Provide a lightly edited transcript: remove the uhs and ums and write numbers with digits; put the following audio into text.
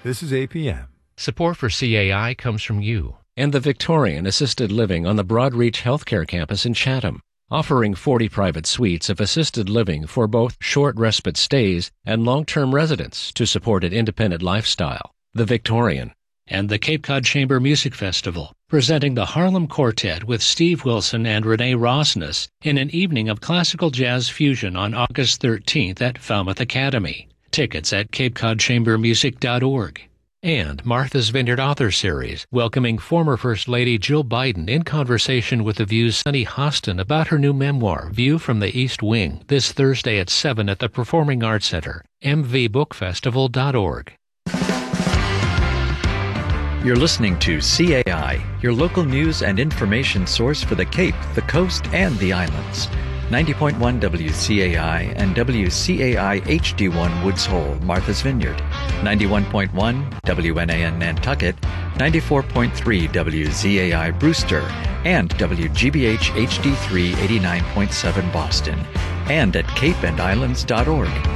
This is APM. Support for CAI comes from you and the Victorian Assisted Living on the Broadreach Healthcare Campus in Chatham, offering 40 private suites of assisted living for both short respite stays and long-term residents to support an independent lifestyle. The Victorian. And the Cape Cod Chamber Music Festival, presenting the Harlem Quartet with Steve Wilson and Renee Rosnes in an evening of classical jazz fusion on August 13th at Falmouth Academy. Tickets at capecodchambermusic.org. And Martha's Vineyard Author Series, welcoming former First Lady Jill Biden in conversation with The View's Sunny Hostin about her new memoir, View from the East Wing, this Thursday at 7 at the Performing Arts Center, mvbookfestival.org. You're listening to CAI, your local news and information source for the Cape, the Coast, and the Islands. 90.1 WCAI and WCAI HD1 Woods Hole, Martha's Vineyard. 91.1 WNAN Nantucket, 94.3 WZAI Brewster, and WGBH HD3 89.7 Boston. And at capeandislands.org.